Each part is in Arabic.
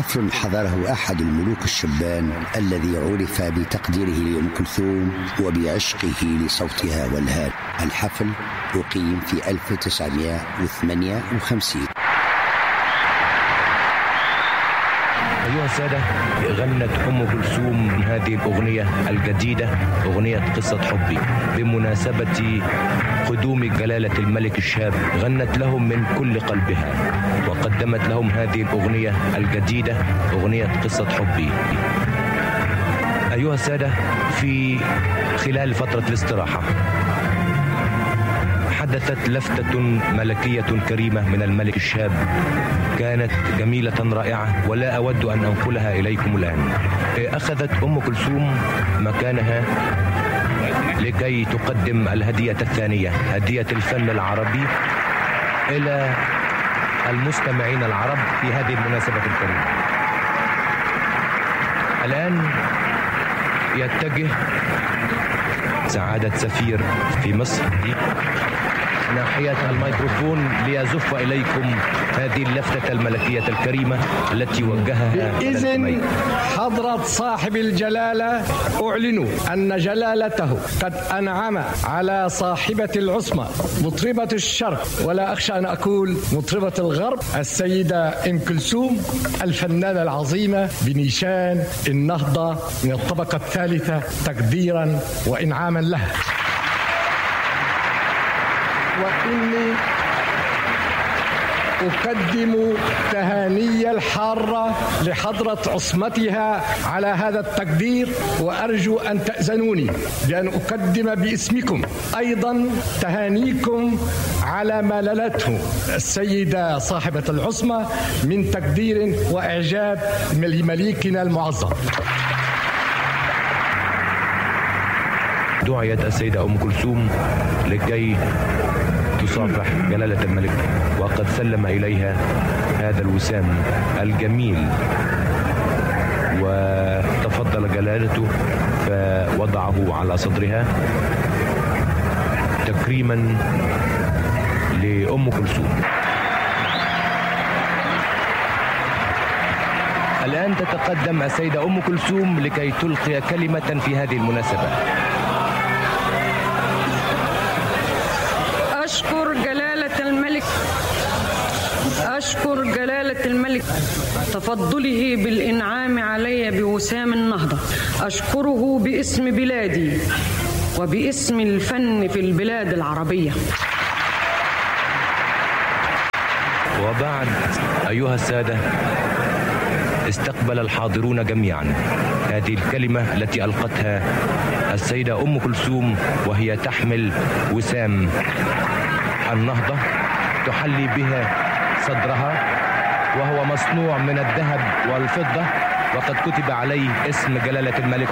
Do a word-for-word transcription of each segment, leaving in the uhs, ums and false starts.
حفل حضره أحد الملوك الشبان الذي عرف بتقديره لأم كلثوم وبعشقه لصوتها والهادئ. الحفل أقيم في ألف وتسعمائة وثمانية وخمسين. أيها السادة، غنت أم كلثوم هذه الأغنية الجديدة، أغنية قصة حبي، بمناسبة قدوم جلالة الملك الشاب. غنت لهم من كل قلبها وقدمت لهم هذه الأغنية الجديدة، أغنية قصة حبي. أيها السادة، في خلال فترة الاستراحة حدثت لفتة ملكية كريمة من الملك الشاب، كانت جميلة رائعة ولا أود أن أنقلها إليكم الآن. أخذت أم كلثوم مكانها لكي تقدم الهدية الثانية، هدية الفن العربي، إلى المستمعين العرب في هذه المناسبة الكريمة. الآن يتجه سعادة سفير في مصر ناحية الميكروفون ليزف إليكم هذه اللفتة الملكية الكريمة التي وجهها. بإذن حضرة صاحب الجلالة أعلن أن جلالته قد أنعم على صاحبة العصمة مطربة الشرق، ولا أخشى أن أقول مطربة الغرب، السيدة أم كلثوم الفنانة العظيمة، بنيشان النهضة من الطبقة الثالثة تقديرا وإنعاما لها. وإني أقدم تهاني الحارة لحضرة عصمتها على هذا التقدير، وأرجو أن تأذنوني بأن أقدم باسمكم أيضا تهانيكم على ما نالته السيدة صاحبة العصمة من تقدير وإعجاب لمليكنا المعظم. دعيت السيدة أم كلثوم لكي تصافح جلالة الملك، وقد سلم إليها هذا الوسام الجميل، وتفضل جلالته فوضعه على صدرها تكريما لأم كلثوم. الآن تتقدم السيدة أم كلثوم لكي تلقي كلمة في هذه المناسبة. أشكر جلالة الملك أشكر جلالة الملك تفضله بالإنعام علي بوسام النهضة. أشكره باسم بلادي وباسم الفن في البلاد العربية. وبعد أيها السادة، استقبل الحاضرون جميعا هذه الكلمة التي ألقتها السيدة أم كلثوم وهي تحمل وسام النهضة تحلي بها صدرها، وهو مصنوع من الذهب والفضة، وقد كتب عليه اسم جلالة الملك.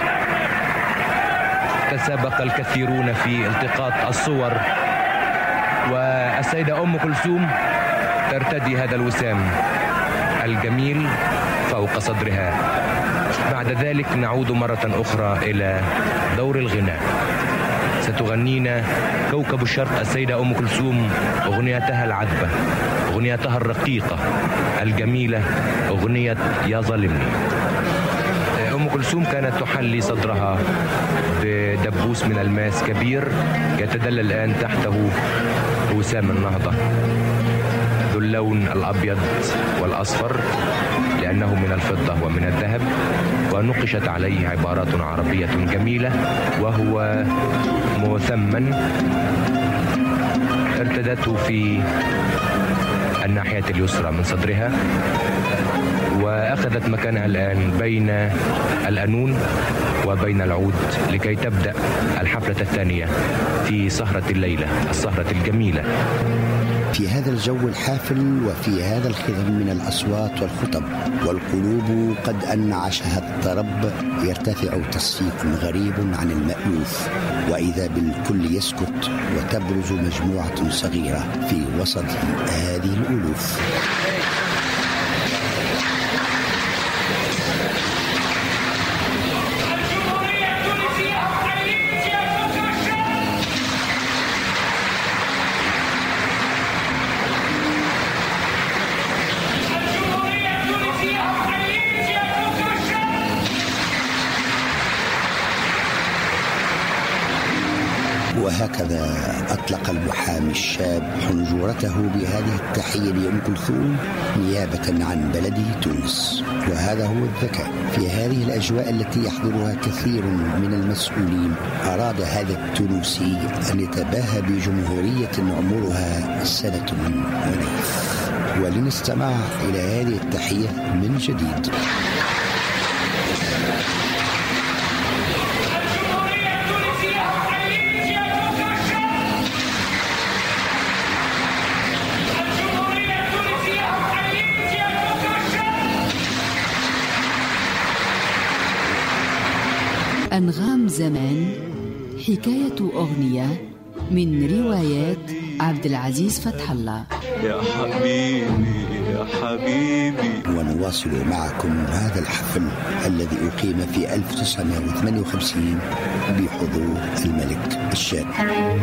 تسابق الكثيرون في التقاط الصور، والسيدة أم كلثوم ترتدي هذا الوسام الجميل فوق صدرها. بعد ذلك نعود مرة أخرى إلى دور الغناء. ستغنينا كوكب الشرق السيدة أم كلثوم أغنيتها العذبة، أغنيتها الرقيقة الجميلة، أغنية يا ظالمني. أم كلثوم كانت تحلي صدرها بدبوس من الماس كبير يتدلل الآن تحته وسام النهضة ذو اللون الأبيض والأصفر لأنه من الفضة ومن الذهب، ونقشت عليه عبارات عربية جميلة، وهو مثمن ارتدته في الناحية اليسرى من صدرها، وأخذت مكانها الآن بين القانون وبين العود لكي تبدأ الحفلة الثانية في سهرة الليلة، السهرة الجميلة. في هذا الجو الحافل وفي هذا الخضم من الأصوات والخطب، والقلوب قد أنعشها الطرب، يرتفع تصفيق غريب عن المألوف، وإذا بالكل يسكت وتبرز مجموعة صغيرة في وسط هذه الألوف. وهكذا أطلق المحامي الشاب حنجرته بهذه التحية لأم كلثوم نيابة عن بلده تونس. وهذا هو الذكاء. في هذه الأجواء التي يحضرها كثير من المسؤولين أراد هذا التونسي أن يتباهى بجمهورية عمرها سنة ونيف. ولنستمع إلى هذه التحية من جديد. أنغام زمان، حكاية أغنية من روايات عبد العزيز فتح الله. يا حبيبي يا حبيبي. ونواصل معكم هذا الحفل الذي أقيم في ألف وتسعمائة وثمانية وخمسين بحضور الملك الشاب.